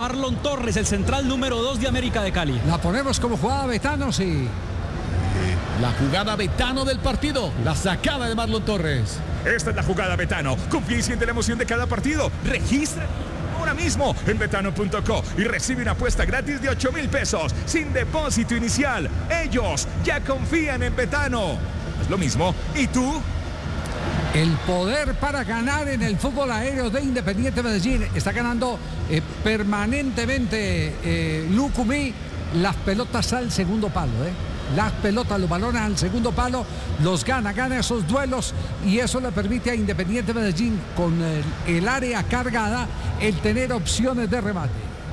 Marlon Torres, el central número 2 de América de Cali. La ponemos como jugada Betano, sí. La jugada Betano del partido, la sacada de Marlon Torres. Esta es la jugada Betano. Confía y siente la emoción de cada partido. Registra ahora mismo en betano.co y recibe una apuesta gratis de 8,000 pesos sin depósito inicial. Ellos ya confían en Betano. Es lo mismo. ¿Y tú? El poder para ganar en el fútbol aéreo de Independiente Medellín. Está ganando permanentemente Lucumí las pelotas al segundo palo. Las pelotas, los balones al segundo palo, los gana esos duelos y eso le permite a Independiente Medellín, con el área cargada, el tener opciones de remate.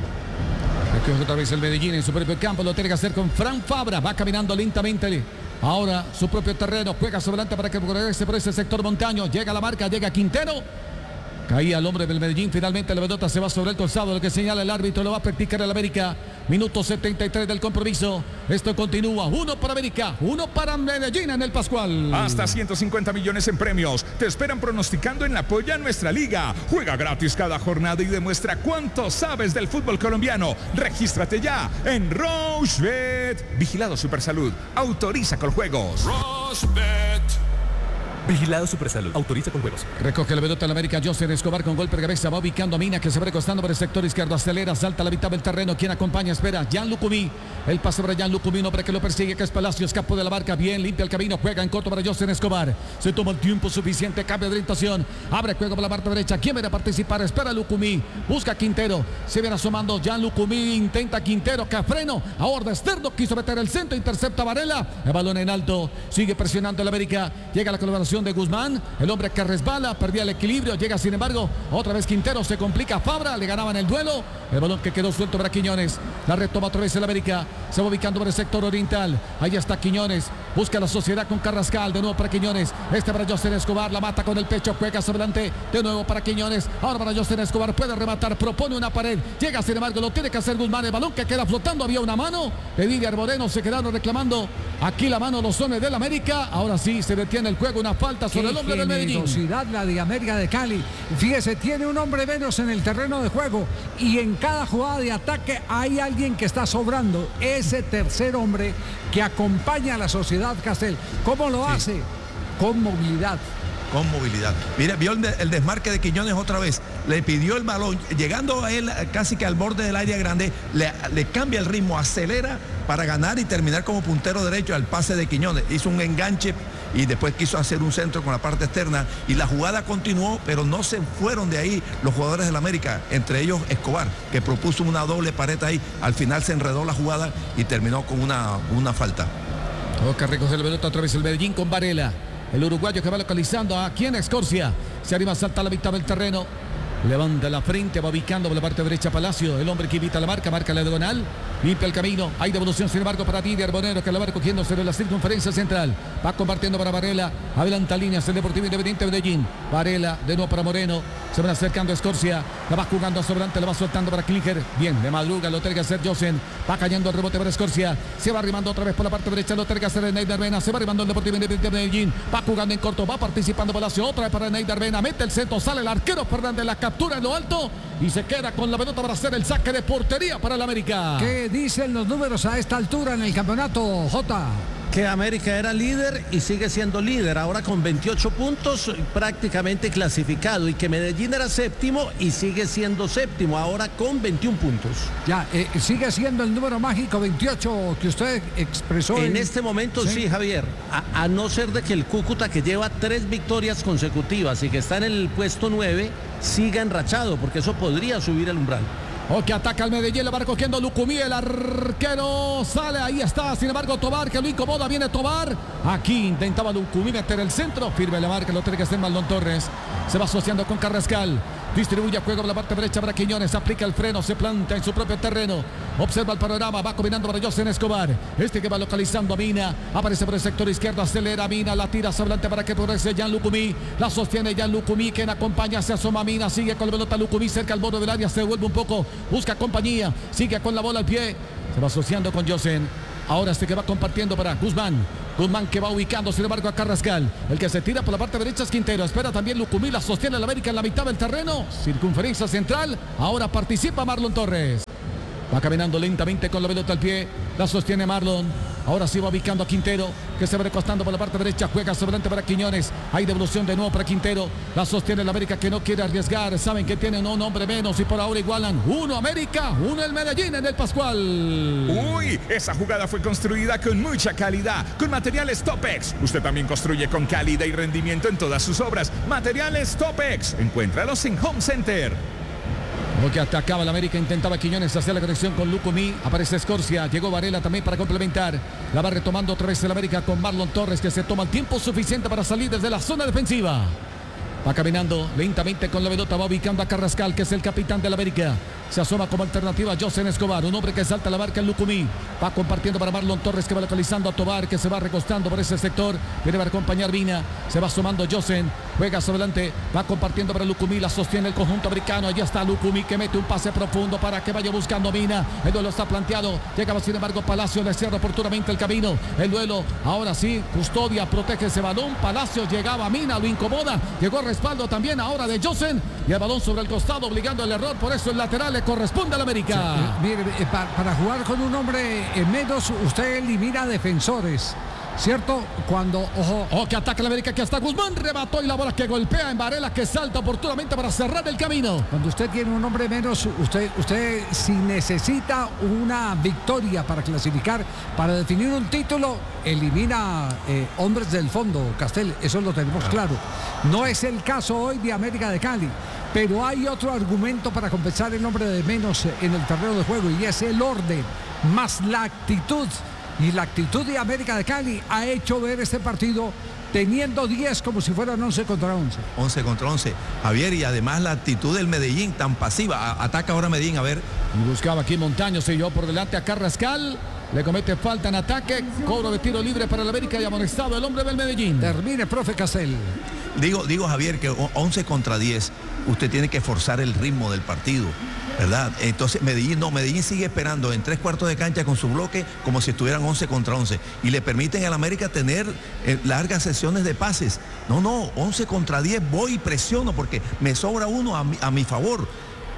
Recoge otra vez el Medellín en su propio campo, lo tiene que hacer con Fran Fabra, va caminando lentamente. Ahora su propio terreno, juega sobre adelante para que progrese por ese sector montaño, llega a la marca, llega Quintero. Caía el hombre del Medellín, finalmente la pelota se va sobre el costado, lo que señala el árbitro, lo va a practicar el América. Minuto 73 del compromiso. Esto continúa, 1 para América, 1 para Medellín en el Pascual. Hasta 150 millones en premios. Te esperan pronosticando en la Polla Nuestra Liga. Juega gratis cada jornada y demuestra cuánto sabes del fútbol colombiano. Regístrate ya en Rochebet. Vigilado Supersalud. Autoriza con juegos. Rochebet. Vigilado Supersalud. Autoriza con juegos. Recoge la pelota en la América. José Escobar con golpe de cabeza. Va ubicando a Mina, que se va recostando por el sector izquierdo. Acelera, salta a la mitad del terreno. Quien acompaña, espera. Jan Lucumí. El pase para Jan Lucumí. Un hombre que lo persigue, que es Palacio. Escapó de la marca. Bien, limpia el camino. Juega en corto para José Escobar. Se toma el tiempo suficiente. Cambio de orientación. Abre juego por la parte derecha. ¿Quién viene a participar? Espera Lucumí. Busca Quintero. Se viene asomando Jan Lucumí. Intenta Quintero. Cafreno. Ahora Esterno. Quiso meter el centro. Intercepta Varela. El balón en alto. Sigue presionando el América. Llega la colaboración de Guzmán. El hombre que resbala, perdía el equilibrio, llega sin embargo, otra vez Quintero, se complica Fabra, le ganaban el duelo, el balón que quedó suelto para Quiñones, la retoma otra vez el América, se va ubicando por el sector oriental, ahí está Quiñones, busca la sociedad con Carrascal, de nuevo para Quiñones, para José Escobar, la mata con el pecho, juega hacia adelante, de nuevo para Quiñones, ahora para José Escobar, puede rematar, propone una pared, llega sin embargo, lo tiene que hacer Guzmán, el balón que queda flotando, había una mano, Edidier Moreno se quedaron reclamando, aquí la mano los hombres del América, ahora sí se detiene el juego, una falta sobre el hombre del Medellín. Velocidad la de América de Cali. Fíjese, tiene un hombre menos en el terreno de juego y en cada jugada de ataque hay alguien que está sobrando. Ese tercer hombre que acompaña a la Sociedad Castel. ¿Cómo lo hace? Con movilidad. Con movilidad. Mira, vio el desmarque de Quiñones otra vez. Le pidió el balón, llegando a él casi que al borde del área grande, le cambia el ritmo, acelera para ganar y terminar como puntero derecho al pase de Quiñones. Hizo un enganche y después quiso hacer un centro con la parte externa y la jugada continuó, pero no se fueron de ahí los jugadores del América, entre ellos Escobar, que propuso una doble pared ahí. Al final se enredó la jugada y terminó con una falta. Toca recoger la pelota otra vez el Medellín con Varela. El uruguayo que va localizando aquí en Escorcia. Se arriba, salta a la mitad del terreno. Levanta la frente, va ubicando por la parte derecha Palacio. El hombre que evita la marca la diagonal. Limpia el camino. Hay devolución, sin embargo, para Edidier Moreno, que la va recogiendo sobre la circunferencia central. Va compartiendo para Varela. Adelanta líneas el Deportivo Independiente Medellín. Varela, de nuevo para Moreno. Se van acercando a Escorcia. La va jugando hacia adelante, la va soltando para Klinger. Bien, de madruga, lo tiene que hacer Josen. Va cayendo el rebote para Escorcia. Se va arrimando otra vez por la parte derecha. Lo tiene que hacer Neider Vena. Se va arrimando el Deportivo Independiente Medellín. Va jugando en corto. Va participando Palacio. Otra vez para Neider Vena. Mete el centro. Sale el arquero Fernández. La captura en lo alto. Y se queda con la pelota para hacer el saque de portería para el América. ¿Qué dicen los números a esta altura en el campeonato, Jota? Que América era líder y sigue siendo líder, ahora con 28 puntos, prácticamente clasificado, y que Medellín era séptimo y sigue siendo séptimo, ahora con 21 puntos. Ya, sigue siendo el número mágico 28 que usted expresó. En este momento sí, Javier, a no ser de que el Cúcuta, que lleva 3 victorias consecutivas y que está en el puesto 9, siga enrachado, porque eso podría subir el umbral. O que ataca al Medellín, la va recogiendo Lucumí, el arquero sale, ahí está, sin embargo Tobar, que lo incomoda, viene Tobar, aquí intentaba Lucumí meter el centro, firme la marca, lo tiene que hacer Marlon Torres, se va asociando con Carrascal, distribuye juego por la parte derecha para Quiñones, aplica el freno, se planta en su propio terreno, observa el panorama, va combinando para José Escobar, que va localizando a Mina, aparece por el sector izquierdo, acelera Mina, la tira hacia adelante para que progrese Jan Lucumí, la sostiene Jan Lucumí, quien acompaña, se asoma Mina, sigue con la pelota Lucumí cerca al borde del área, se devuelve un poco, busca compañía, sigue con la bola al pie, se va asociando con Josen. Ahora que va compartiendo para Guzmán. Guzmán que va ubicando, sin embargo, a Carrascal. El que se tira por la parte derecha es Quintero. Espera también Lucumí, la sostiene el América en la mitad del terreno. Circunferencia central. Ahora participa Marlon Torres. Va caminando lentamente con la pelota al pie. La sostiene Marlon. Ahora sí va ubicando a Quintero, que se va recostando por la parte derecha. Juega sobre adelante para Quiñones. Hay devolución de nuevo para Quintero. La sostiene el América, que no quiere arriesgar. Saben que tienen un hombre menos y por ahora igualan. 1 América, 1 el Medellín en el Pascual. Uy, esa jugada fue construida con mucha calidad, con materiales Topex. Usted también construye con calidad y rendimiento en todas sus obras. Materiales Topex. Encuéntralos en Home Center. Porque atacaba el América, intentaba Quiñones hacia la conexión con Lucumí. Aparece Escorcia, llegó Varela también para complementar. La va retomando otra vez el América con Marlon Torres, que se toma el tiempo suficiente para salir desde la zona defensiva. Va caminando lentamente con la pelota, va ubicando a Carrascal, que es el capitán del América. Se asoma como alternativa a José Escobar, un hombre que salta la marca en Lucumí. Va compartiendo para Marlon Torres, que va localizando a Tobar, que se va recostando por ese sector. Viene para acompañar Vina, se va sumando Josen, juega sobre adelante, va compartiendo para Lucumí, la sostiene el conjunto americano. Allí está Lucumí, que mete un pase profundo para que vaya buscando Vina. El duelo está planteado, llegaba sin embargo Palacio, le cierra oportunamente el camino. El duelo, ahora sí, Custodia protege ese balón. Palacio llegaba, Mina lo incomoda, llegó el respaldo también ahora de Josen, y el balón sobre el costado obligando el error. Por eso el lateral le corresponde al América. Sí, mire, para jugar con un hombre menos, usted elimina defensores, ¿cierto? Cuando, ojo, que ataca el América, que hasta Guzmán rebató y la bola que golpea en Varela, que salta oportunamente para cerrar el camino. Cuando usted tiene un hombre menos, usted si necesita una victoria para clasificar, para definir un título, elimina hombres del fondo, Castel, eso lo tenemos claro. No es el caso hoy de América de Cali, pero hay otro argumento para compensar el hombre de menos en el terreno de juego, y es el orden más la actitud. Y la actitud de América de Cali ha hecho ver este partido teniendo 10 como si fueran 11 contra 11. 11 contra 11. Javier, y además la actitud del Medellín tan pasiva. Ataca ahora Medellín, a ver. Buscaba aquí Montaño, se llevó por delante a Carrascal. Le comete falta en ataque. Cobro de tiro libre para el América y amonestado el hombre del Medellín. Termine, profe Castel. Digo Javier, que 11 contra 10, usted tiene que forzar el ritmo del partido, ¿verdad? Entonces Medellín sigue esperando en 3/4 de cancha con su bloque como si estuvieran 11 contra 11 y le permiten al América tener largas sesiones de pases. No, 11 contra 10, voy y presiono porque me sobra uno a mi favor.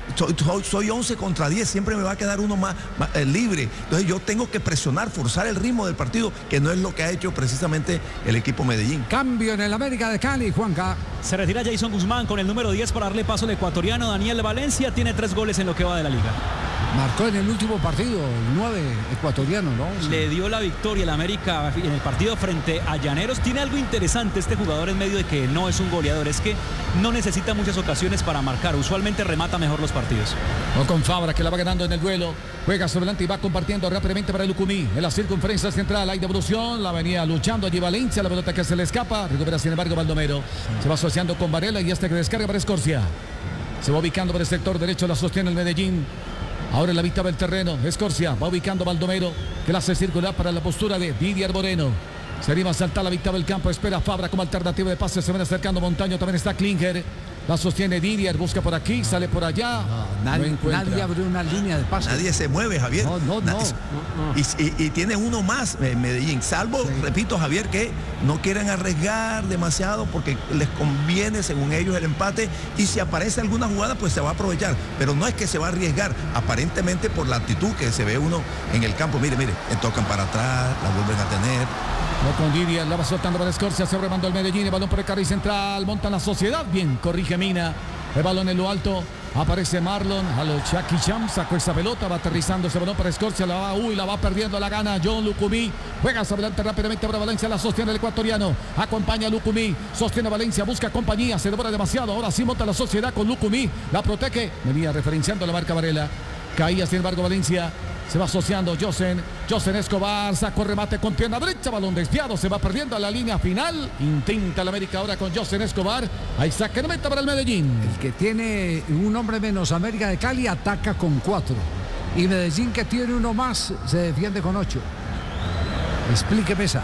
Soy 11 contra 10, siempre me va a quedar uno más libre. Entonces yo tengo que presionar, forzar el ritmo del partido, que no es lo que ha hecho precisamente el equipo Medellín. Cambio en el América de Cali, Juanca. Se retira Jason Guzmán con el número 10 para darle paso al ecuatoriano Daniel Valencia. Tiene 3 goles en lo que va de la liga. Marcó en el último partido, el 9 ecuatoriano, ¿no? Sí. Le dio la victoria al América en el partido frente a Llaneros. Tiene algo interesante este jugador en medio de que no es un goleador, es que no necesita muchas ocasiones para marcar. Usualmente remata mejor los partidos. O con Fabra, que la va ganando en el duelo. Juega sobre adelante y va compartiendo rápidamente para Lucumí. En la circunferencia central hay devolución. La venía luchando allí Valencia. La pelota que se le escapa. Recupera sin embargo Baldomero. Se va asociando con Varela y hasta que descarga para Escorcia. Se va ubicando por el sector derecho. La sostiene el Medellín. Ahora en la mitad del terreno, Escorcia va ubicando a Baldomero, que la hace circular para la postura de Didier Moreno. Se anima a saltar la mitad del campo, espera Fabra como alternativa de pase, se van acercando Montaño, también está Klinger. La sostiene Didier, busca por aquí, sale por allá. Nadie abrió una línea de pase. Nadie se mueve, Javier. No. Y tiene uno más Medellín, salvo, repito, Javier, que no quieren arriesgar demasiado porque les conviene, según ellos, el empate. Y si aparece alguna jugada, pues se va a aprovechar. Pero no es que se va a arriesgar, aparentemente por la actitud que se ve uno en el campo. Mire, tocan para atrás, la vuelven a tener. No con Didier, la va soltando para Escorcia, se remando el Medellín, el balón por el carril central, montan la Sociedad, bien, corrige Mina, el balón en lo alto, aparece Marlon, a los Chucky Cham, sacó esa pelota, va aterrizando ese balón para Escorcia, la va perdiendo, la gana John Lucumí, juega sobre adelante rápidamente para Valencia, la sostiene el ecuatoriano, acompaña a Lucumí, sostiene a Valencia, busca compañía, se demora demasiado, ahora sí monta la Sociedad con Lucumí, la protege, venía referenciando la marca Varela, caía sin embargo Valencia. Se va asociando Josen Escobar, sacó remate con pierna derecha, balón desviado, se va perdiendo a la línea final. Intenta el América ahora con Josen Escobar. Ahí saque de meta para el Medellín. El que tiene un hombre menos, América de Cali, ataca con 4. Y Medellín, que tiene uno más, se defiende con 8. Explíqueme esa.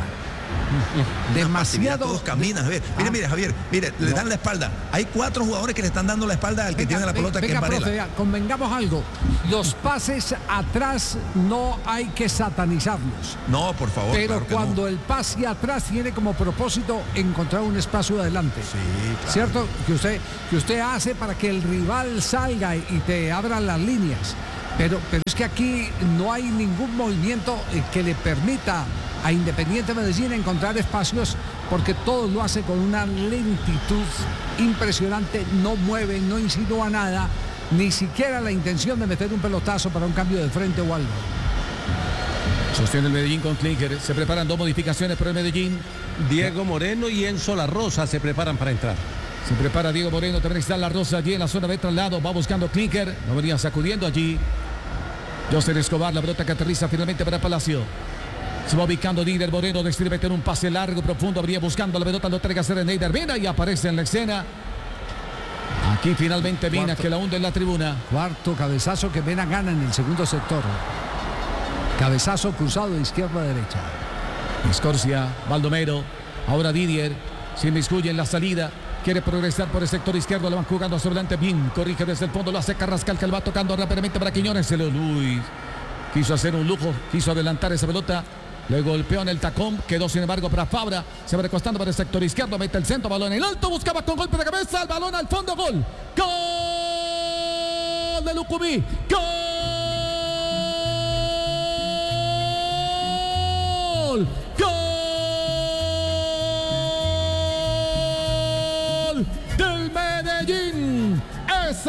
Demasiado. Todos caminan, Javier. Mire, Javier, le dan la espalda. Hay 4 jugadores que le están dando la espalda al que tiene la pelota, que es Varela. Profe, convengamos algo. Los pases atrás no hay que satanizarlos. No, por favor. Pero claro cuando el pase atrás tiene como propósito encontrar un espacio adelante. Sí, claro. ¿Cierto? Que usted hace para que el rival salga y te abra las líneas. Pero es que aquí no hay ningún movimiento que le permita a Independiente Medellín encontrar espacios, porque todo lo hace con una lentitud impresionante, no mueve, no insinúa nada, ni siquiera la intención de meter un pelotazo para un cambio de frente o algo. Sostiene el Medellín con Klinker, se preparan 2 modificaciones por el Medellín. Diego Moreno y Enzo La Rosa se preparan para entrar. Se prepara Diego Moreno, también está La Rosa allí en la zona de traslado, va buscando Klinker, no venía sacudiendo allí. Joser Escobar, la pelota que aterriza finalmente para Palacio. Se va ubicando Neider Moreno, decide meter un pase largo, profundo, habría buscando la pelota, lo entrega a hacer Neider Mina y aparece en la escena. Aquí finalmente Mina, que la hunde en la tribuna. Cuarto cabezazo que Mena gana en el segundo sector. Cabezazo cruzado de izquierda a derecha. Escorcia, Baldomero, ahora Didier, se inmiscuye en la salida. Quiere progresar por el sector izquierdo, le van jugando hacia adelante, bien, corrige desde el fondo, lo hace Carrascal, que le va tocando rápidamente para Quiñones. Quiso hacer un lujo, quiso adelantar esa pelota, le golpeó en el tacón, quedó sin embargo para Fabra, se va recostando para el sector izquierdo, mete el centro, balón en el alto, buscaba con golpe de cabeza, el balón al fondo, gol. ¡Gol de Lucumí! ¡Gol! ¡Gol del Medellín! Ese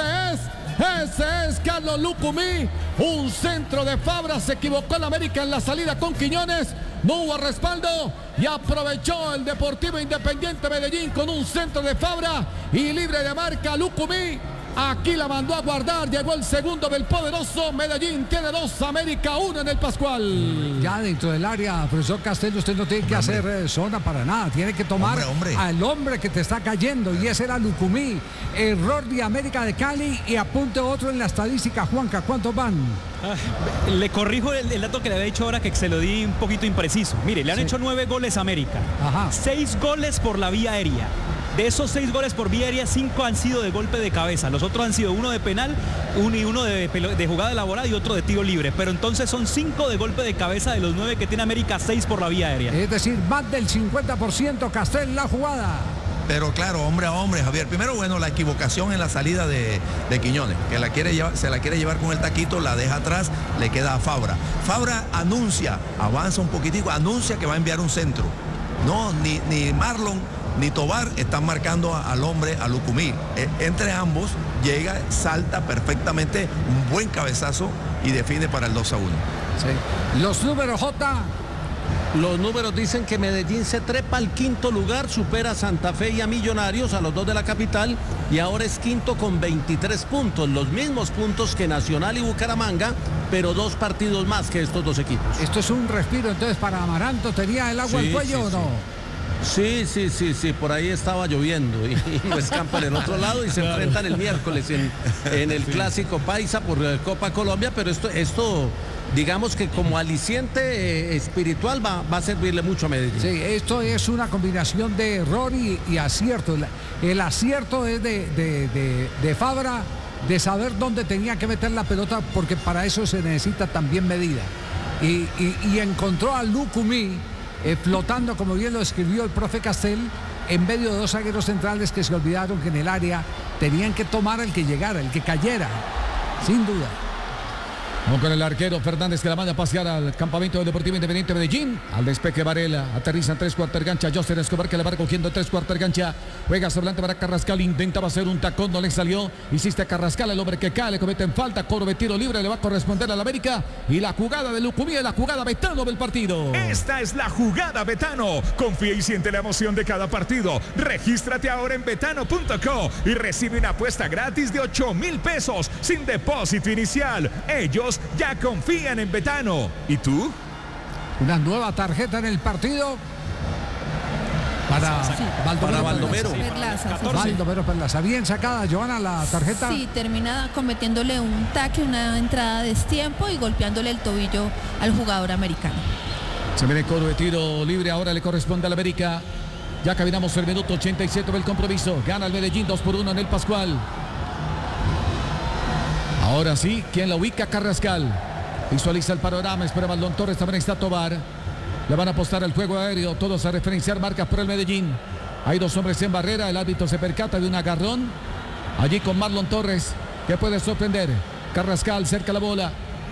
es Carlos Lucumí. Un centro de Fabra, se equivocó el América en la salida con Quiñones, no hubo respaldo y aprovechó el Deportivo Independiente Medellín con un centro de Fabra y libre de marca Lucumí. Aquí la mandó a guardar, llegó el segundo del poderoso Medellín, tiene 2, América 1 en el Pascual. Ya dentro del área, profesor Castello, usted no tiene que hacer zona para nada, tiene que tomar al hombre que te está cayendo, y ese era Lucumí. Error de América de Cali y apunte otro en la estadística. Juanca, ¿cuántos van? Le corrijo el dato que le había dicho ahora, que se lo di un poquito impreciso. Mire, le han hecho 9 goles a América. Ajá. 6 goles por la vía aérea. De esos 6 goles por vía aérea, 5 han sido de golpe de cabeza. Los otros han sido uno de penal, uno de jugada elaborada y otro de tiro libre. Pero entonces son 5 de golpe de cabeza de los 9 que tiene América, 6 por la vía aérea. Es decir, más del 50% Castel la jugada. Pero claro, hombre a hombre, Javier. Primero, bueno, la equivocación en la salida de Quiñones, que se la quiere llevar con el taquito, la deja atrás, le queda a Fabra. Fabra anuncia, avanza un poquitico, anuncia que va a enviar un centro. No, ni Marlon ni Tobar están marcando al hombre, a Lucumí. Entre ambos llega, salta perfectamente, un buen cabezazo y define para el 2-1. Sí. Los números, J. Los números dicen que Medellín se trepa al 5.º lugar, supera a Santa Fe y a Millonarios, a los 2 de la capital, y ahora es 5.º con 23 puntos, los mismos puntos que Nacional y Bucaramanga, pero 2 partidos más que estos 2 equipos. Esto es un respiro entonces para Amaranto. ¿Tenía el agua al cuello o no? Sí, por ahí estaba lloviendo y no escampan el otro lado y se enfrentan el miércoles en el Clásico Paisa por Copa Colombia, pero esto digamos que como aliciente espiritual va a servirle mucho a Medellín. Sí, esto es una combinación de error y acierto. El acierto es de Fabra, de saber dónde tenía que meter la pelota, porque para eso se necesita también medida. Y encontró a Lucumí flotando, como bien lo escribió el profe Castel, en medio de 2 zagueros centrales que se olvidaron que en el área tenían que tomar al que llegara, el que cayera, sin duda. Vamos con el arquero Fernández, que la manda a pasear al campamento del Deportivo Independiente Medellín. Al despeje Varela, aterriza en 3/4 gancha. Joser Escobar, que la va recogiendo en 3/4 gancha. Juega sobre adelante para Carrascal, intentaba hacer un tacón, no le salió. Hiciste Carrascal, el hombre que cae, le cometen falta. Corbe, tiro libre, le va a corresponder al América. Y la jugada de Lucumí es la jugada Betano del partido. Esta es la jugada Betano. Confía y siente la emoción de cada partido. Regístrate ahora en betano.co y recibe una apuesta gratis de 8,000 pesos sin depósito inicial. Ellos ya confían en Betano. ¿Y tú? Una nueva tarjeta en el partido para Baldomero. Baldomero Perlaza. Bien sacada, Joana, la tarjeta. Sí, termina cometiéndole un taque, una entrada de destiempo y golpeándole el tobillo al jugador americano. Se viene coro de tiro libre, ahora le corresponde al América. Ya caminamos el minuto 87 del compromiso. Gana el Medellín 2-1 en el Pascual. Ahora sí, ¿quién la ubica? Carrascal. Visualiza el panorama, espera Maldon Torres, también está Tobar. Le van a apostar al juego aéreo, todos a referenciar marcas por el Medellín. Hay 2 hombres en barrera, el árbitro se percata de un agarrón. Allí con Marlon Torres, que puede sorprender. Carrascal cerca la bola.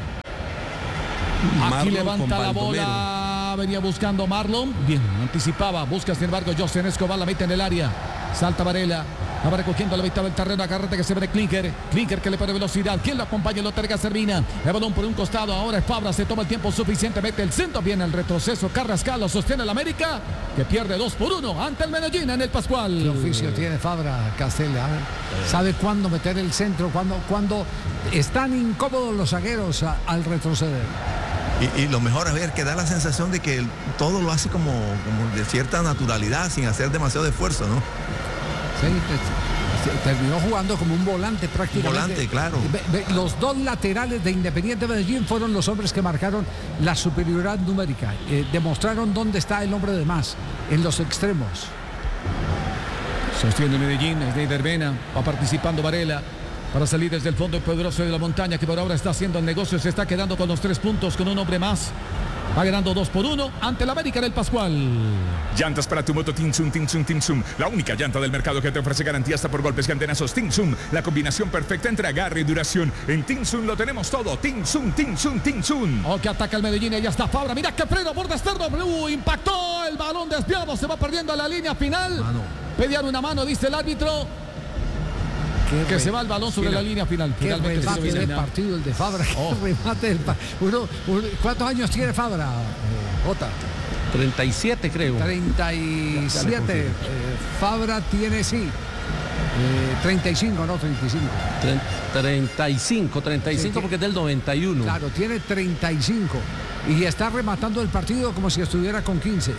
Aquí Marlon levanta con la Baldomero. bola. Venía buscando Marlon. Bien, anticipaba. Busca sin embargo José Escobar. La mete en el área. Salta Varela. Va recogiendo la mitad del terreno. Agárrate que se ve de Klinker. Klinker que le pone velocidad. ¿Quién lo acompaña? Lo terga Servina. El balón por un costado. Ahora es Fabra. Se toma el tiempo suficiente. Mete el centro. Viene el retroceso. Carrascal lo sostiene el América. Que pierde 2-1 ante el Medellín en el Pascual. ¿Qué oficio tiene Fabra Castella? ¿Sabe cuándo meter el centro? Cuando están incómodos los zagueros al retroceder. Y lo mejor es ver que da la sensación de que todo lo hace como de cierta naturalidad, sin hacer demasiado esfuerzo, ¿no? Sí, terminó jugando como un volante prácticamente. Volante, claro. Los dos laterales de Independiente Medellín fueron los hombres que marcaron la superioridad numérica. Demostraron dónde está el hombre de más, en los extremos. Sostiene Medellín, es de Vena. Va participando Varela para salir desde el fondo poderoso de la montaña, que por ahora está haciendo el negocio. Se está quedando con los 3 puntos, con un hombre más. Va ganando 2-1 ante el América del Pascual. Llantas para tu moto Tinsun, Tinsun, Tinsun. La única llanta del mercado que te ofrece garantía hasta por golpes y antenazos. Tinsun, la combinación perfecta entre agarre y duración. En Tinsun lo tenemos todo. Tinsun, Tinsun, Tinsun. Que ataca el Medellín, ya está Fabra. Mira que freno, borde externo. Impactó el balón desviado. Se va perdiendo a la línea final. Pedían una mano, dice el árbitro. Que se va el balón sobre la línea final. Qué remate del partido el de Fabra. Remate del ¿Cuántos años tiene Fabra, Jota? 37 creo. 37. Fabra tiene, sí. 35, no 35. 35 porque es del 91. Claro, tiene 35. Y está rematando el partido como si estuviera con 15.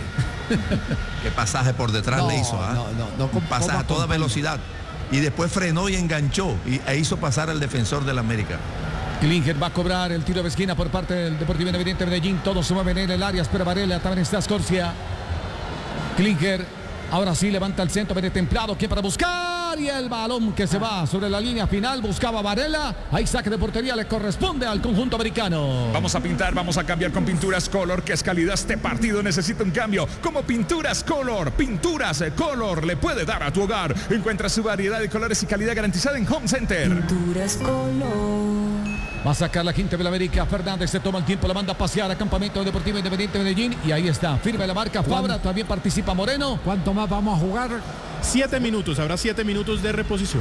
Qué pasaje por detrás le hizo, ¿ah? No, un pasaje a toda velocidad. Y después frenó y enganchó e hizo pasar al defensor del América. Klinker va a cobrar el tiro de esquina por parte del Deportivo Independiente Medellín. Todos se mueven en el área. Espera Varela, también está Scorcia. Klinker, ahora sí levanta el centro, viene templado. ¿Quién para buscar? Y el balón que se va sobre la línea final. Buscaba Varela. Ahí saque de portería, le corresponde al conjunto americano. Vamos a pintar, vamos a cambiar con Pinturas Color, que es calidad. Este partido necesita un cambio. Como Pinturas Color. Pinturas Color le puede dar a tu hogar. Encuentra su variedad de colores y calidad garantizada en Home Center. Pinturas Color. Va a sacar la quinta de la América. Fernández se toma el tiempo, la manda a pasear a Campamento Deportivo Independiente Medellín. Y ahí está, firme la marca Fabra. También participa Moreno. ¿Cuánto más vamos a jugar? 7 minutos, habrá 7 minutos de reposición.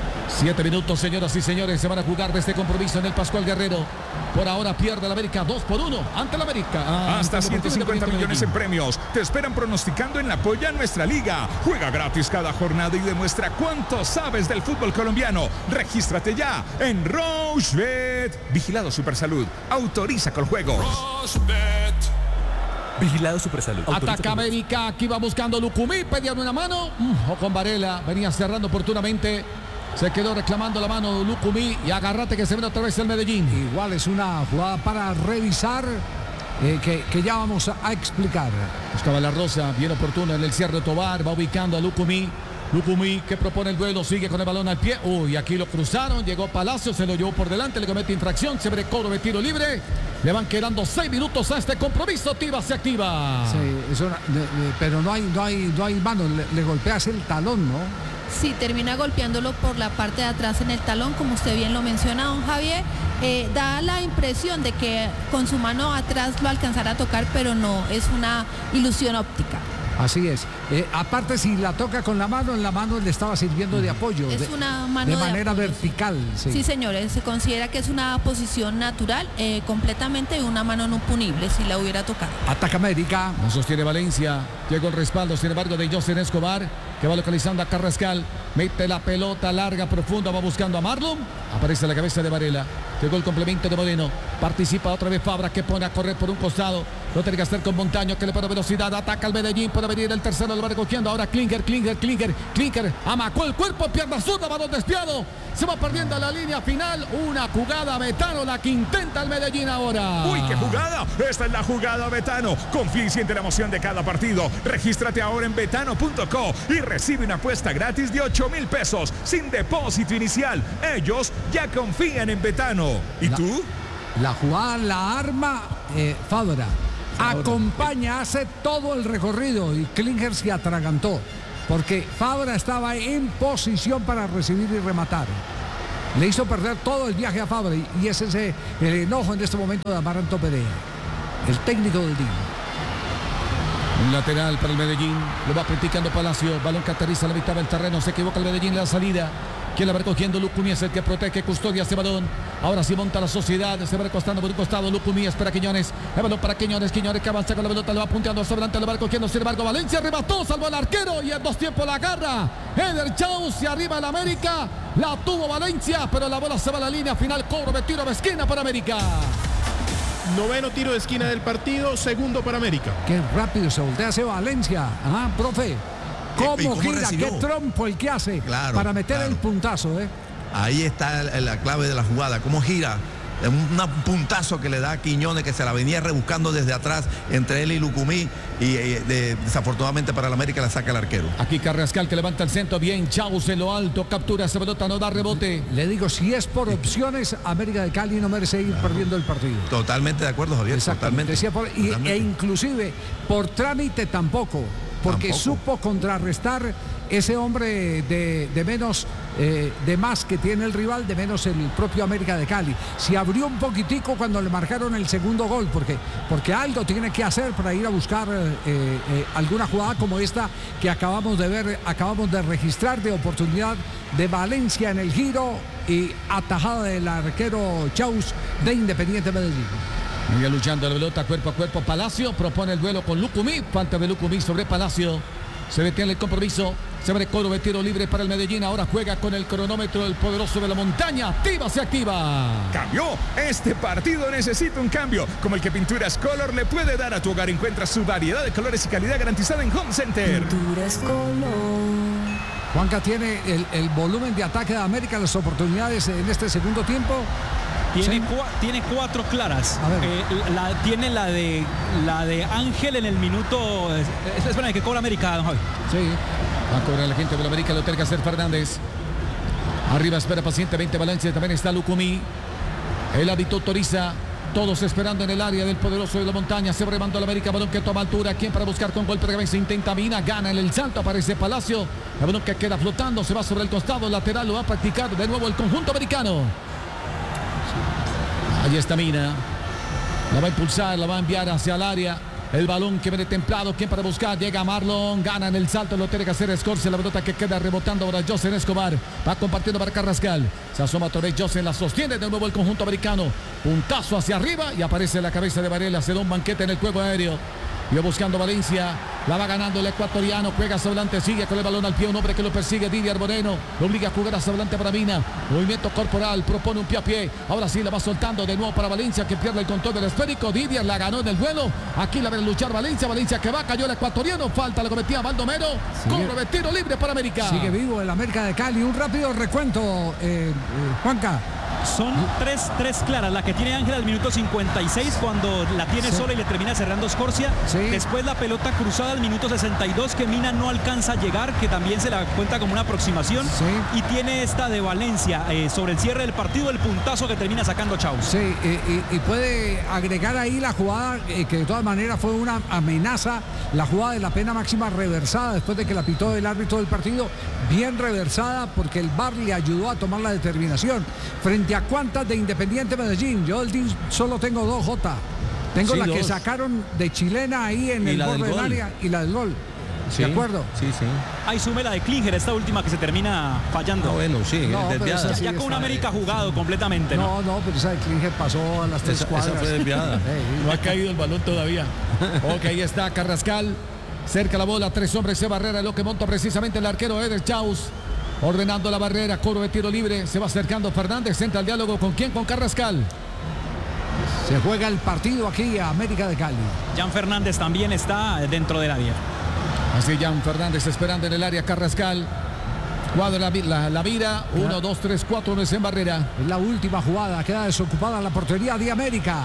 7 minutos, señoras y señores, se van a jugar de este compromiso en el Pascual Guerrero. Por ahora pierde la América 2-1 ante la América. Hasta 150 millones en premios. Te esperan pronosticando en la Polla Nuestra Liga. Juega gratis cada jornada y demuestra cuánto sabes del fútbol colombiano. Regístrate ya en Rochebet. Vigilado Supersalud. Autoriza con juegos. Rochebet. Vigilado Supersalud. Ataca América, aquí va buscando Lucumí, pedían una mano. O con Varela, venía cerrando oportunamente. Se quedó reclamando la mano Lucumí y agárrate que se viene otra vez el Medellín. Igual es una jugada para revisar que ya vamos a explicar. Buscaba la Rosa, bien oportuna en el cierre de Tobar, va ubicando a Lucumí. Lucumí que propone el duelo, sigue con el balón al pie. Uy, aquí lo cruzaron, llegó Palacio, se lo llevó por delante, le comete infracción, se ve cobro de tiro libre. Le van quedando 6 minutos a este compromiso. Tiva se activa. Sí, pero no hay mano, le golpeas el talón, ¿no? Sí, termina golpeándolo por la parte de atrás en el talón, como usted bien lo menciona, don Javier. Da la impresión de que con su mano atrás lo alcanzará a tocar, pero no, es una ilusión óptica. Así es. Aparte, si la toca con la mano, en la mano le estaba sirviendo de apoyo. Es una mano de manera apoyo, vertical. Sí. Sí, señores, se considera que es una posición natural, completamente una mano no punible si la hubiera tocado. Ataca América. No sostiene Valencia. Llegó el respaldo, sin embargo, de José Escobar, que va localizando a Carrascal. Mete la pelota larga, profunda, va buscando a Marlon. Aparece la cabeza de Varela. Llegó el complemento de Moreno. Participa otra vez Fabra, que pone a correr por un costado. Lo tiene que hacer con Montaño, que le pone velocidad. Ataca al Medellín, puede venir el tercero, lo va recogiendo. Ahora Klinker. Amacó el cuerpo, pierna zurda, balón desviado. Se va perdiendo la línea final. Una jugada Betano, la que intenta el Medellín ahora. ¡Uy, qué jugada! Esta es la jugada Betano. Confía y siente la emoción de cada partido. Regístrate ahora en betano.co y recibe una apuesta gratis de 8,000 pesos sin depósito inicial. Ellos ya confían en Betano. ¿Y tú? La jugada la arma Fabra. Acompaña, hace todo el recorrido y Klinker se atragantó porque Fabra estaba en posición para recibir y rematar. Le hizo perder todo el viaje a Fabri y ese es el enojo en este momento de Amaranto Perea, el técnico del día. Un lateral para el Medellín, lo va practicando Palacio, balón que aterriza a la mitad del terreno, se equivoca el Medellín en la salida. Quien la va recogiendo, Lucumí es el que protege, custodia ese balón. Ahora sí monta la sociedad, se va recostando por un costado, Lucumí espera Quiñones. El balón para Quiñones que avanza con la pelota, le va punteando hacia adelante, lo va recogiendo, sin embargo, Valencia remató, salvó al arquero y en 2 tiempos la agarra. Eder Chaus y arriba el América, la tuvo Valencia, pero la bola se va a la línea final, cobro de tiro de esquina para América. 9º tiro de esquina del partido, segundo para América. Qué rápido se voltea hacia Valencia. Ajá, profe. ¿Cómo gira? Recibió? Qué trompo el que hace Claro, para meter claro. el puntazo. Ahí está la clave de la jugada, cómo gira. Un puntazo que le da a Quiñones, que se la venía rebuscando desde atrás entre él y Lucumí, y desafortunadamente para el América la saca el arquero. Aquí Carrascal que levanta el centro, bien, Chaus en lo alto, captura esa pelota, no da rebote. Le digo, si es por opciones, América de Cali no merece ir perdiendo el partido. Totalmente de acuerdo, Javier, totalmente. E inclusive por trámite tampoco, porque supo contrarrestar ese hombre de menos, de más que tiene el rival, de menos el propio América de Cali. Se abrió un poquitico cuando le marcaron el segundo gol, porque algo tiene que hacer para ir a buscar alguna jugada como esta que acabamos de ver, acabamos de registrar, de oportunidad de Valencia en el giro y atajada del arquero Chaus de Independiente Medellín. Sigue luchando la pelota cuerpo a cuerpo. Palacio propone el duelo con Lucumí. Falta de Lucumí sobre Palacio. Se detiene el compromiso. Se abre coro de tiro libre para el Medellín. Ahora juega con el cronómetro el poderoso de la montaña. Activa, se activa. Cambió. Este partido necesita un cambio, como el que Pinturas Color le puede dar a tu hogar. Encuentra su variedad de colores y calidad garantizada en Home Center. Pinturas Color. Juanca tiene el volumen de ataque de América, las oportunidades en este segundo tiempo. Tiene 4 claras. Tiene la de Ángel en el minuto. Espera, que cobra América, don Javi. Sí. Va a cobrar la gente de la América, lo tiene que hacer Fernández. Arriba espera pacientemente Valencia, también está Lucumí. El hábito autoriza. Todos esperando en el área del poderoso de la montaña. Se remando la América, balón que toma altura. Quien para buscar con golpe de cabeza intenta Mina, gana en el salto, aparece Palacio. El balón que queda flotando, se va sobre el costado lateral, lo va a practicar de nuevo el conjunto americano. Ahí está Mina. La va a impulsar, la va a enviar hacia el área. El balón que viene templado, quien para buscar, llega Marlon, gana en el salto, lo tiene que hacer Escorce, la pelota que queda rebotando ahora José Escobar, va compartiendo para Carrascal, se asoma otra vez José, la sostiene de nuevo el conjunto americano, puntazo hacia arriba y aparece la cabeza de Varela, se da un banquete en el juego aéreo. Yo buscando Valencia, la va ganando el ecuatoriano, juega hacia adelante, sigue con el balón al pie, un hombre que lo persigue, Didier Moreno, lo obliga a jugar hacia adelante para Mina, movimiento corporal, propone un pie a pie, ahora sí la va soltando de nuevo para Valencia, que pierde el control del esférico, Didier la ganó en el vuelo, aquí la va a luchar Valencia que va, cayó el ecuatoriano, falta la cometía Baldomero, cobro de tiro libre para América. Sigue vivo el América de Cali, un rápido recuento, Juanca. Son tres claras, la que tiene Ángel al minuto 56 cuando la tiene sola y le termina cerrando Scorcia. Después la pelota cruzada al minuto 62 que Mina no alcanza a llegar, que también se la cuenta como una aproximación. Y tiene esta de Valencia sobre el cierre del partido, el puntazo que termina sacando Chaus. Sí, y puede agregar ahí la jugada que de todas maneras fue una amenaza, la jugada de la pena máxima reversada después de que la pitó el árbitro del partido, bien reversada porque el VAR le ayudó a tomar la determinación. Frente a cuántas de Independiente Medellín, yo solo tengo 2, J. Tengo la que sacaron de chilena ahí en el borde del área y la del gol. ¿De acuerdo? Sí. Ahí sume la de Klinger, esta última que se termina fallando. Bueno, sí, desviada. Ya con América jugado completamente, ¿no? No, pero esa de Klinger pasó a las 3 cuadras. Esa fue desviada. No ha caído el balón todavía. Ok, ahí está Carrascal. Cerca la bola, 3 hombres de barrera, lo que monta precisamente el arquero Eder Chaus. Ordenando la barrera, coro de tiro libre, se va acercando Fernández, entra al diálogo con quién, con Carrascal. Se juega el partido aquí a América de Cali. Jan Fernández también está dentro del área. Así Jan Fernández esperando en el área, Carrascal. Cuadra la mira, 1, 2, 3, 4 hombres en barrera. Es la última jugada, queda desocupada la portería de América.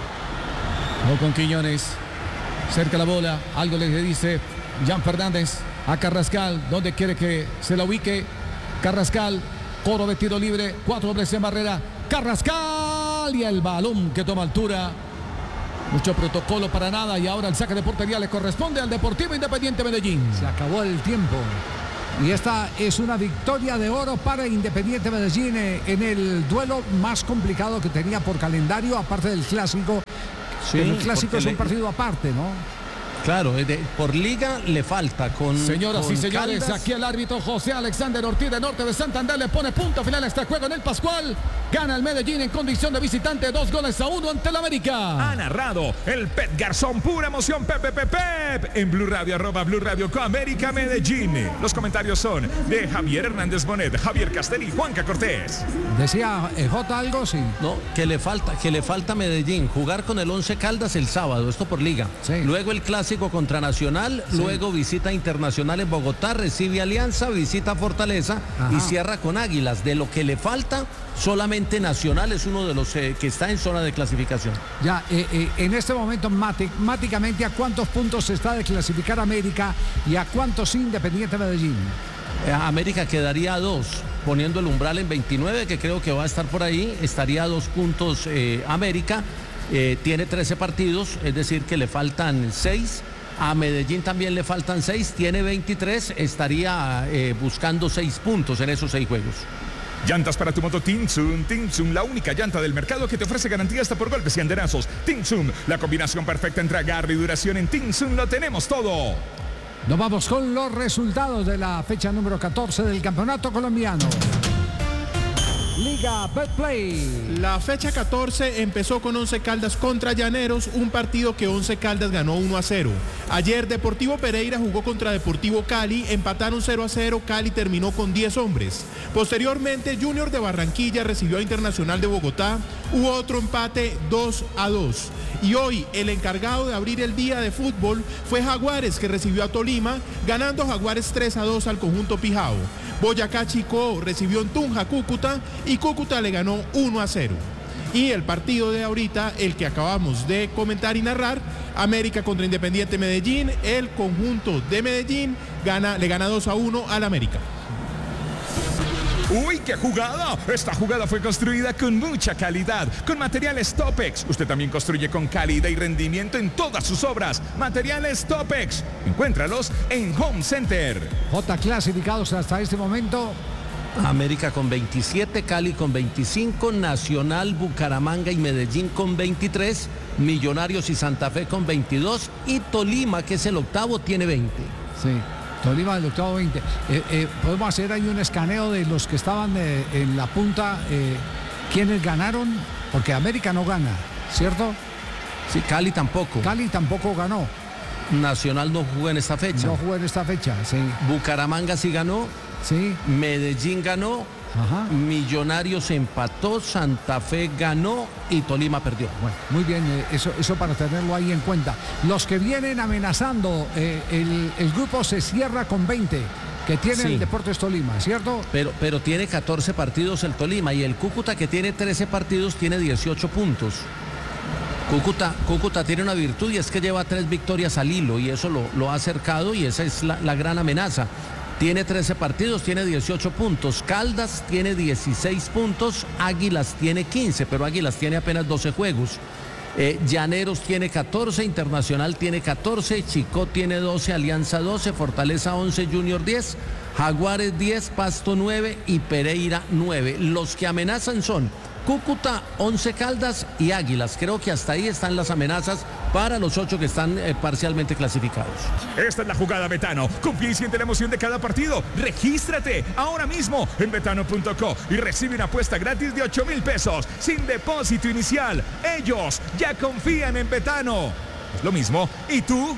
O con Quiñones, cerca la bola, algo le dice Jan Fernández a Carrascal, donde quiere que se la ubique. Carrascal, coro de tiro libre, 4 hombres en barrera. Carrascal y el balón que toma altura. Mucho protocolo para nada y ahora el saque de portería le corresponde al Deportivo Independiente Medellín. Se acabó el tiempo. Y esta es una victoria de oro para Independiente Medellín en el duelo más complicado que tenía por calendario, aparte del clásico. Sí, el clásico es un partido aparte, ¿no? Claro, por liga le falta con... Señoras y señores, Caldas. aquí el árbitro José Alexander Ortiz de Norte de Santander le pone punto final a este juego en el Pascual. Gana el Medellín en condición de visitante 2-1 ante el América. Ha narrado el Pep Garzón, pura emoción, Pep, en Blue Radio, @Blue Radio con América Medellín. Los comentarios son de Javier Hernández Bonet, Javier Castelli y Juanca Cortés. Decía J algo, sí. No, que le falta a Medellín jugar con el 11 Caldas el sábado, esto por liga. Sí. Luego el clásico contra Nacional, sí. Luego visita Internacional en Bogotá, recibe Alianza, visita Fortaleza. Ajá. Y cierra con Águilas. De lo que le falta, solamente Nacional es uno de los que está en zona de clasificación. Ya, en este momento matemáticamente, ¿a cuántos puntos está de clasificar América y a cuántos Independiente Medellín? América quedaría a 2, poniendo el umbral en 29, que creo que va a estar por ahí, estaría a 2 puntos América. Tiene 13 partidos, es decir que le faltan 6. A Medellín también le faltan 6, tiene 23, estaría buscando 6 puntos en esos 6 juegos. Llantas para tu moto Tinsun, la única llanta del mercado que te ofrece garantía hasta por golpes y andenazos. Tinsun, la combinación perfecta entre agarre y duración. En Tinsun lo tenemos todo. Nos vamos con los resultados de la fecha número 14 del campeonato colombiano. Liga Betplay. La fecha 14 empezó con 11 Caldas contra Llaneros, un partido que 11 Caldas ganó 1-0. Ayer Deportivo Pereira jugó contra Deportivo Cali, empataron 0-0, Cali terminó con 10 hombres. Posteriormente Junior de Barranquilla recibió a Internacional de Bogotá, hubo otro empate 2-2. Y hoy el encargado de abrir el día de fútbol fue Jaguares, que recibió a Tolima, ganando Jaguares 3-2 al conjunto Pijao. Boyacá Chicó recibió en Tunja Cúcuta y Cúcuta le ganó 1-0. Y el partido de ahorita, el que acabamos de comentar y narrar, América contra Independiente Medellín, el conjunto de Medellín le gana 2-1 al América. ¡Uy, qué jugada! Esta jugada fue construida con mucha calidad, con materiales Topex. Usted también construye con calidad y rendimiento en todas sus obras. Materiales Topex. Encuéntralos en Home Center. J clasificados hasta este momento. América con 27, Cali con 25, Nacional, Bucaramanga y Medellín con 23, Millonarios y Santa Fe con 22 y Tolima, que es el octavo, tiene 20. Sí. Tolima del octavo 20. Podemos hacer ahí un escaneo de los que estaban en la punta, quienes ganaron, porque América no gana, ¿cierto? Sí, Cali tampoco. Cali tampoco ganó. Nacional no jugó en esta fecha. No jugó en esta fecha, sí. Bucaramanga sí ganó. Sí. Medellín ganó. Ajá. Millonarios empató, Santa Fe ganó y Tolima perdió. Bueno, muy bien, eso para tenerlo ahí en cuenta. Los que vienen amenazando, el grupo se cierra con 20, que tiene el Deportes Tolima, ¿cierto? Pero tiene 14 partidos el Tolima y el Cúcuta, que tiene 13 partidos, tiene 18 puntos. Cúcuta tiene una virtud y es que lleva 3 victorias al hilo y eso lo ha acercado y esa es la gran amenaza. Tiene 13 partidos, tiene 18 puntos. Caldas tiene 16 puntos, Águilas tiene 15, pero Águilas tiene apenas 12 juegos. Llaneros tiene 14, Internacional tiene 14, Chicó tiene 12, Alianza 12, Fortaleza 11, Junior 10, Jaguares 10, Pasto 9 y Pereira 9. Los que amenazan son Cúcuta, 11 Caldas y Águilas. Creo que hasta ahí están las amenazas para los 8 que están parcialmente clasificados. Esta es la jugada Betano. Confía y siente la emoción de cada partido. Regístrate ahora mismo en betano.co y recibe una apuesta gratis de 8,000 pesos sin depósito inicial. Ellos ya confían en Betano. Es lo mismo. ¿Y tú?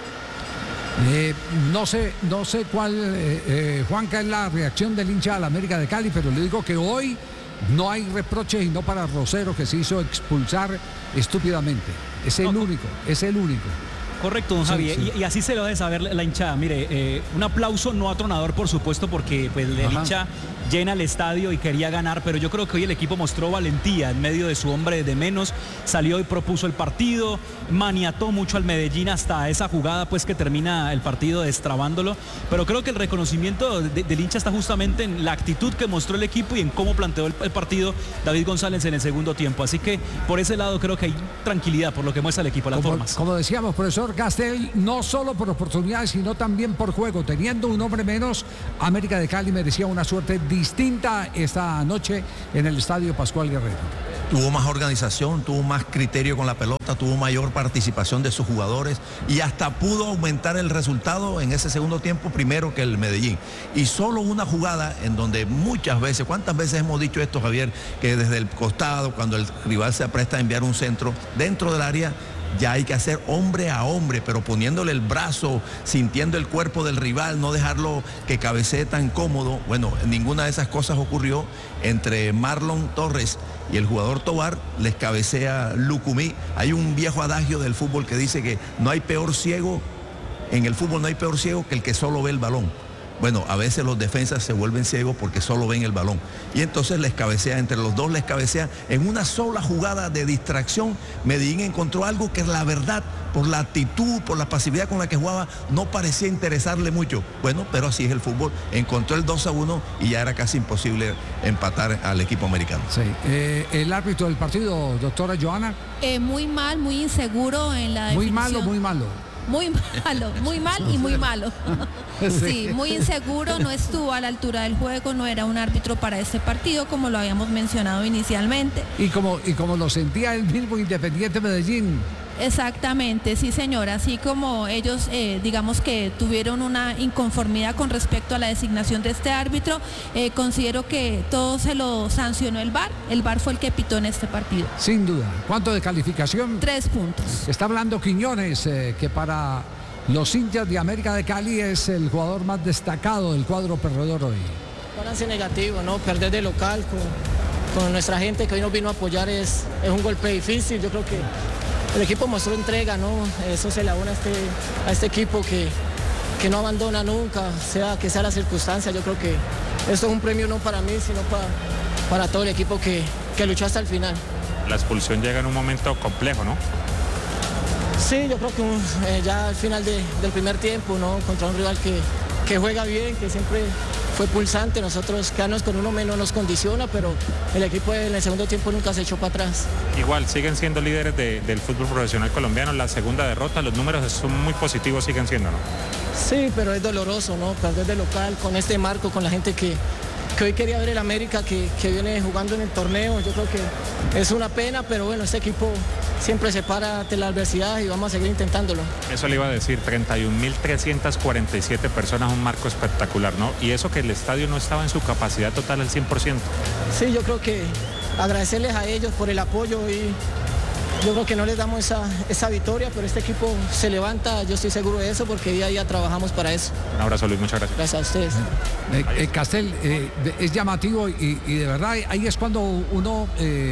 No sé cuál, Juanca, es la reacción del hincha de la América de Cali, pero le digo que hoy no hay reproches y no para Rosero, que se hizo expulsar estúpidamente. Es el único. Correcto, don Javier. Sí. Y así se lo debe saber la hinchada. Mire, un aplauso no atronador, por supuesto, porque pues, el hincha llena el estadio y quería ganar, pero yo creo que hoy el equipo mostró valentía en medio de su hombre de menos, salió y propuso el partido, maniató mucho al Medellín hasta esa jugada pues que termina el partido destrabándolo, pero creo que el reconocimiento del hincha está justamente en la actitud que mostró el equipo y en cómo planteó el partido David González en el segundo tiempo, así que por ese lado creo que hay tranquilidad por lo que muestra el equipo, las formas. Como decíamos, profesor, doctor Castel, no solo por oportunidades, sino también por juego. Teniendo un hombre menos, América de Cali merecía una suerte distinta esta noche en el Estadio Pascual Guerrero. Tuvo más organización, tuvo más criterio con la pelota, tuvo mayor participación de sus jugadores y hasta pudo aumentar el resultado en ese segundo tiempo primero que el Medellín. Y solo una jugada en donde muchas veces, ¿cuántas veces hemos dicho esto, Javier? Que desde el costado, cuando el rival se apresta a enviar un centro dentro del área, ya hay que hacer hombre a hombre, pero poniéndole el brazo, sintiendo el cuerpo del rival, no dejarlo que cabecee tan cómodo. Bueno, ninguna de esas cosas ocurrió. Entre Marlon Torres y el jugador Tobar les cabecea Lucumí. Hay un viejo adagio del fútbol que dice que no hay peor ciego, en el fútbol no hay peor ciego que el que solo ve el balón. Bueno, a veces los defensas se vuelven ciegos porque solo ven el balón. Y entonces les cabecea, entre los dos les cabecea. En una sola jugada de distracción, Medellín encontró algo que la verdad, por la actitud, por la pasividad con la que jugaba, no parecía interesarle mucho. Bueno, pero así es el fútbol. Encontró el 2-1 y ya era casi imposible empatar al equipo americano. Sí. ¿El árbitro del partido, doctora Joana? Muy mal, muy inseguro en la definición. Muy malo, muy malo. Muy malo, muy mal y muy malo. Sí, muy inseguro, no estuvo a la altura del juego, no era un árbitro para este partido, como lo habíamos mencionado inicialmente. Y como lo sentía el mismo Independiente Medellín. Exactamente, sí señora, así como ellos digamos que tuvieron una inconformidad con respecto a la designación de este árbitro, considero que todo se lo sancionó el VAR fue el que pitó en este partido. Sin duda. ¿Cuánto de calificación? 3 puntos. Está hablando Quiñones, que para los hinchas de América de Cali es el jugador más destacado del cuadro perdedor hoy. Balance negativo, ¿no? Perder de local con nuestra gente que hoy nos vino a apoyar es un golpe difícil. Yo creo que el equipo mostró entrega, ¿no? Eso se le abona a este equipo que no abandona nunca, sea que sea la circunstancia. Yo creo que esto es un premio no para mí, sino para todo el equipo que luchó hasta el final. La expulsión llega en un momento complejo, ¿no? Sí, yo creo que ya al final del primer tiempo, ¿no? Contra un rival que juega bien, que siempre fue pulsante. Nosotros quedarnos con uno menos nos condiciona, pero el equipo en el segundo tiempo nunca se echó para atrás. Igual, siguen siendo líderes del fútbol profesional colombiano. La segunda derrota, los números son muy positivos, siguen siendo, ¿no? Sí, pero es doloroso, ¿no? Perder de local con este marco, con la gente que hoy quería ver el América que viene jugando en el torneo. Yo creo que es una pena, pero bueno, este equipo siempre se para ante la adversidad y vamos a seguir intentándolo. Eso le iba a decir, 31.347 personas, un marco espectacular, ¿no? Y eso que el estadio no estaba en su capacidad total al 100%. Sí, yo creo que agradecerles a ellos por el apoyo y yo creo que no les damos esa victoria, pero este equipo se levanta, yo estoy seguro de eso, porque día a día trabajamos para eso. Un abrazo, Luis, muchas gracias. Gracias a ustedes. Castel, es llamativo y de verdad ahí es cuando uno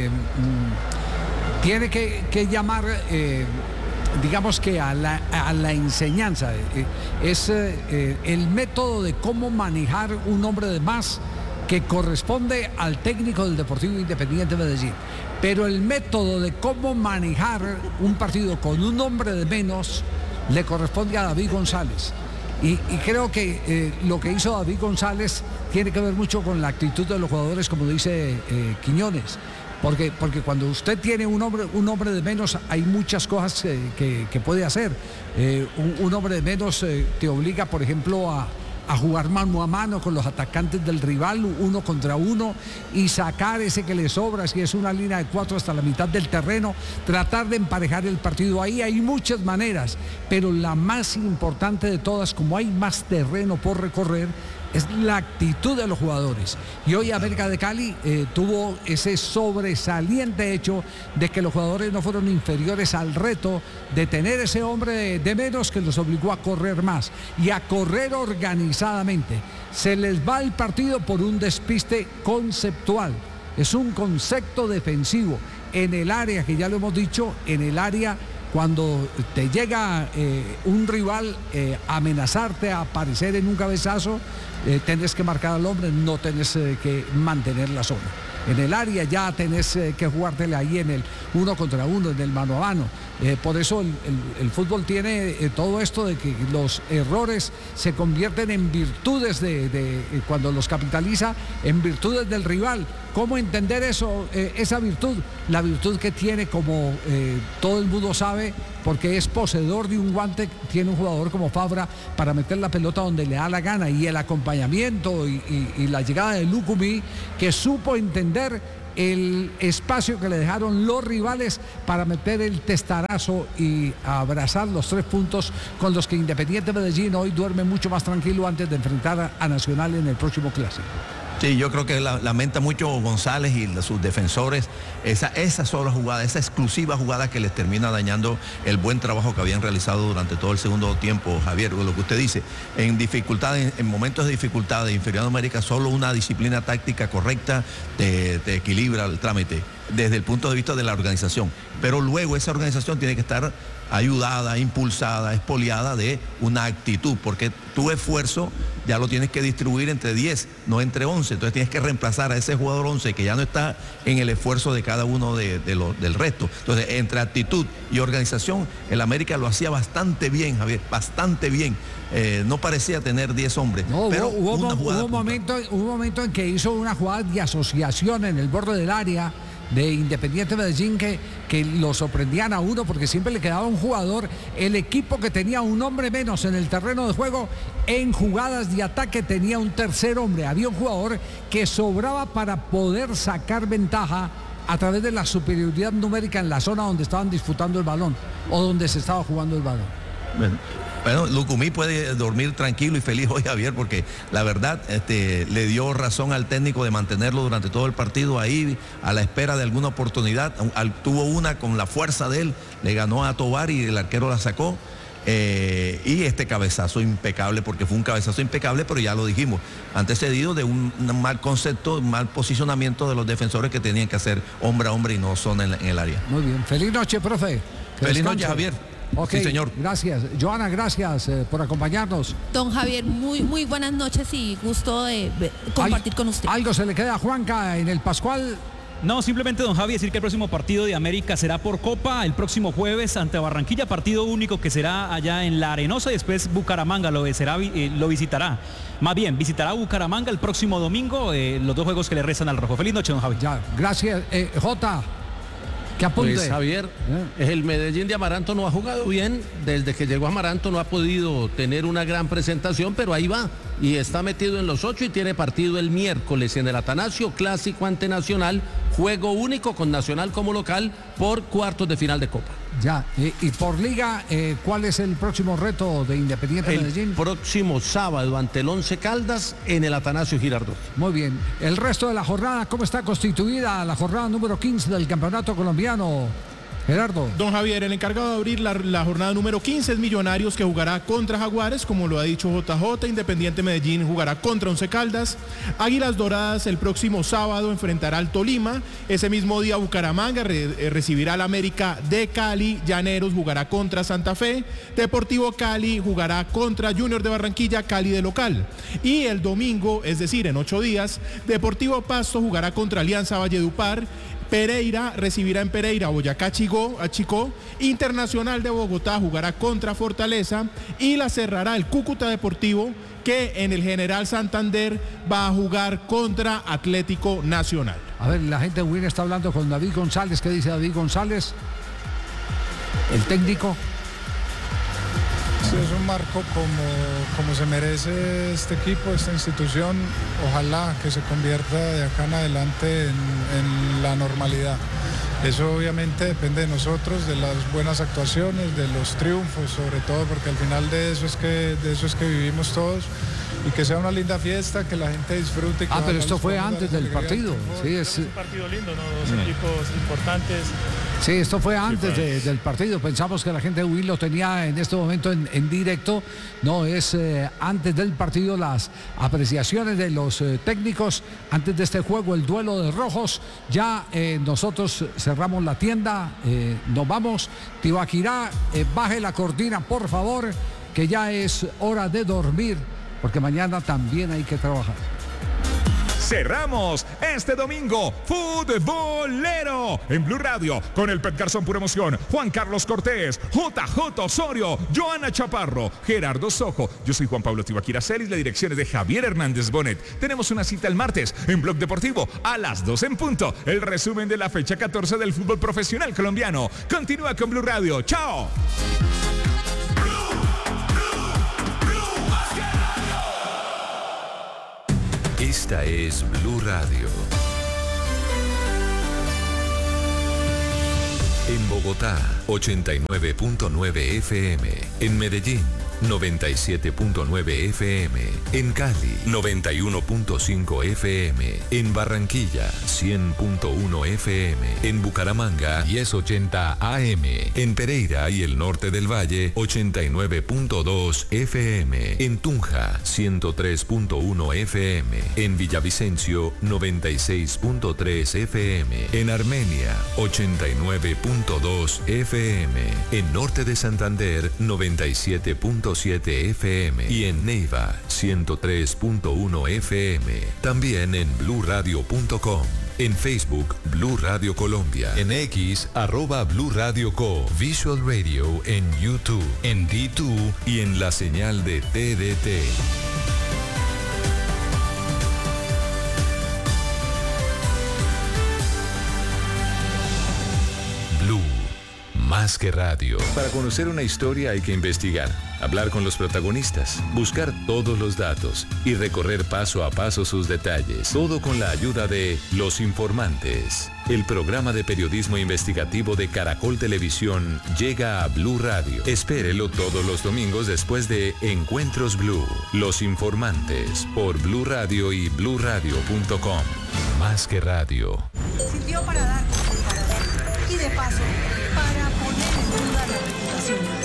tiene que llamar, digamos que a la enseñanza. Es el método de cómo manejar un hombre de más que corresponde al técnico del Deportivo Independiente Medellín. Pero el método de cómo manejar un partido con un hombre de menos le corresponde a David González. Y creo que lo que hizo David González tiene que ver mucho con la actitud de los jugadores, como dice Quiñones. Porque cuando usted tiene un hombre de menos, hay muchas cosas que puede hacer. Un hombre de menos te obliga, por ejemplo, a jugar mano a mano con los atacantes del rival, 1 contra 1, y sacar ese que le sobra, si es una línea de 4 hasta la mitad del terreno, tratar de emparejar el partido. Ahí hay muchas maneras, pero la más importante de todas, como hay más terreno por recorrer, es la actitud de los jugadores. Y hoy América de Cali tuvo ese sobresaliente hecho de que los jugadores no fueron inferiores al reto de tener ese hombre de menos que los obligó a correr más y a correr organizadamente. Se les va el partido por un despiste conceptual. Es un concepto defensivo en el área, que ya lo hemos dicho, en el área. Cuando te llega un rival a amenazarte, a aparecer en un cabezazo, tenés que marcar al hombre, no tenés que mantener la zona. En el área ya tenés que jugártela ahí en el 1 contra 1, en el mano a mano. Por eso el fútbol tiene todo esto de que los errores se convierten en virtudes cuando los capitaliza, en virtudes del rival. ¿Cómo entender eso, esa virtud? La virtud que tiene, como todo el mundo sabe, porque es poseedor de un guante, tiene un jugador como Fabra para meter la pelota donde le da la gana, y el acompañamiento y la llegada de Lucumí, que supo entender el espacio que le dejaron los rivales para meter el testarazo y abrazar los 3 puntos con los que Independiente Medellín hoy duerme mucho más tranquilo antes de enfrentar a Nacional en el próximo clásico. Sí, yo creo que lamenta mucho González y sus defensores esa sola jugada, esa exclusiva jugada que les termina dañando el buen trabajo que habían realizado durante todo el segundo tiempo, Javier. Lo que usted dice, en momentos de dificultad de inferioridad numérica, solo una disciplina táctica correcta te equilibra el trámite desde el punto de vista de la organización. Pero luego esa organización tiene que estar ayudada, impulsada, espoliada de una actitud, porque tu esfuerzo ya lo tienes que distribuir entre 10, no entre 11. Entonces tienes que reemplazar a ese jugador 11 que ya no está en el esfuerzo de cada uno del resto. Entonces, entre actitud y organización, el América lo hacía bastante bien, Javier, bastante bien. No parecía tener 10 hombres. No, pero hubo un momento en que hizo una jugada de asociación en el borde del área de Independiente Medellín que lo sorprendían a uno, porque siempre le quedaba un jugador. El equipo que tenía un hombre menos en el terreno de juego, en jugadas de ataque tenía un tercer hombre. Había un jugador que sobraba para poder sacar ventaja a través de la superioridad numérica en la zona donde estaban disputando el balón o donde se estaba jugando el balón. Bueno, Lucumí puede dormir tranquilo y feliz hoy, Javier, porque la verdad le dio razón al técnico de mantenerlo durante todo el partido ahí a la espera de alguna oportunidad. Tuvo una con la fuerza de él, le ganó a Tobar y el arquero la sacó. Y este cabezazo impecable, porque fue un cabezazo impecable, pero ya lo dijimos, antecedido de un mal concepto, un mal posicionamiento de los defensores que tenían que hacer hombre a hombre y no son en el área. Muy bien, feliz noche, profe. Feliz noche, Javier. Ok, sí, señor. Gracias. Joana, gracias por acompañarnos. Don Javier, muy buenas noches y gusto de compartir con usted. ¿Algo se le queda a Juanca en el Pascual? No, simplemente, don Javi, decir que el próximo partido de América será por Copa el próximo jueves ante Barranquilla, partido único que será allá en La Arenosa, y después Bucaramanga lo visitará. Más bien, visitará Bucaramanga el próximo domingo, los 2 juegos que le restan al rojo. Feliz noche, don Javi. Ya, gracias. Jota, ¿qué apunte? Pues, Javier, el Medellín de Amaranto no ha jugado bien. Desde que llegó Amaranto no ha podido tener una gran presentación, pero ahí va. Y está metido en los 8 y tiene partido el miércoles en el Atanasio, clásico ante Nacional, juego único con Nacional como local por cuartos de final de Copa. Ya, y por liga, ¿cuál es el próximo reto de Independiente Medellín? El próximo sábado ante el Once Caldas en el Atanasio Girardot. Muy bien. El resto de la jornada, ¿cómo está constituida la jornada número 15 del Campeonato Colombiano? Gerardo. Don Javier, el encargado de abrir la jornada número 15 es Millonarios, que jugará contra Jaguares, como lo ha dicho JJ. Independiente Medellín jugará contra Once Caldas. Águilas Doradas el próximo sábado enfrentará al Tolima. Ese mismo día Bucaramanga recibirá al América de Cali. Llaneros jugará contra Santa Fe. Deportivo Cali jugará contra Junior de Barranquilla, Cali de local. Y el domingo, es decir, en 8 días, Deportivo Pasto jugará contra Alianza Valledupar. Pereira recibirá en Pereira Boyacá Chicó. Internacional de Bogotá jugará contra Fortaleza y la cerrará el Cúcuta Deportivo, que en el General Santander va a jugar contra Atlético Nacional. A ver, la gente de Win está hablando con David González. ¿Qué dice David González? El técnico. Es un marco como se merece este equipo, esta institución. Ojalá que se convierta de acá en adelante en la normalidad. Eso obviamente depende de nosotros, de las buenas actuaciones, de los triunfos, sobre todo, porque al final de eso es que vivimos todos. Y que sea una linda fiesta, que la gente disfrute. Pero esto fue antes del partido. Sí, es un partido lindo, ¿no? 2 equipos importantes. Sí, esto fue antes del partido. Pensamos que la gente de Win lo tenía en este momento en directo. No, es antes del partido, las apreciaciones de los técnicos antes de este juego, el duelo de rojos. Ya nosotros cerramos la tienda, nos vamos. Tibaquirá, baje la cortina, por favor, que ya es hora de dormir, porque mañana también hay que trabajar. cerramos este domingo futbolero en Blue Radio con el Pet Garzón Pura Emoción, Juan Carlos Cortés, JJ Osorio, Joana Chaparro, Gerardo Sojo. Yo soy Juan Pablo Tibaquira Celis, la dirección es de Javier Hernández Bonet. Tenemos una cita el martes en Blog Deportivo a las 2 en punto. El resumen de la fecha 14 del fútbol profesional colombiano. Continúa con Blue Radio. ¡Chao! Esta es Blue Radio. En Bogotá, 89.9 FM. En Medellín, 97.9 FM. En Cali, 91.5 FM. En Barranquilla, 100.1 FM. En Bucaramanga, 1080 AM. En Pereira y el norte del Valle, 89.2 FM. En Tunja, 103.1 FM. En Villavicencio, 96.3 FM. En Armenia, 89.2 FM. En norte de Santander, 97.7 FM y en Neiva 103.1 FM. También en bluradio.com. En Facebook, Blue Radio Colombia. En X, @Blue Radio Co. Visual Radio en YouTube, en D2 y en la señal de TDT. Blue. Más que radio. Para conocer una historia hay que investigar, hablar con los protagonistas, buscar todos los datos y recorrer paso a paso sus detalles. Todo con la ayuda de Los Informantes. El programa de periodismo investigativo de Caracol Televisión llega a Blue Radio. Espérelo todos los domingos después de Encuentros Blue. Los Informantes por Blue Radio y bluradio.com. Más que radio. Sirvió para dar y de paso para poner en duda la reputación